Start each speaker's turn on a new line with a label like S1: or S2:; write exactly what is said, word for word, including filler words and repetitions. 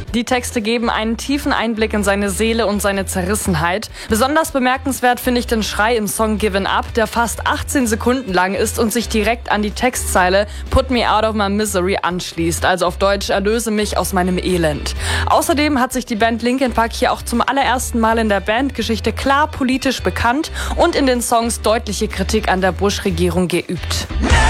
S1: Die Texte geben einen tiefen Einblick in seine Seele und seine Zerrissenheit. Besonders bemerkenswert finde ich den Schrei im Song Given Up, der fast achtzehn Sekunden lang ist und sich direkt an die Textzeile Put me out of my misery anschließt, also auf Deutsch erlöse mich aus meinem Elend. Außerdem hat sich die Band Linkin Park hier auch zum allerersten Mal in der Bandgeschichte klar politisch bekannt und in den Songs deutliche Kritik an der Bush-Regierung geübt.